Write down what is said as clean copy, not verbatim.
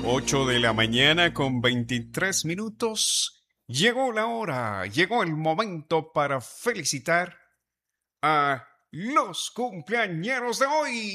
8 de la mañana con 23 minutos. Llegó la hora, llegó el momento para felicitar a los cumpleañeros de hoy.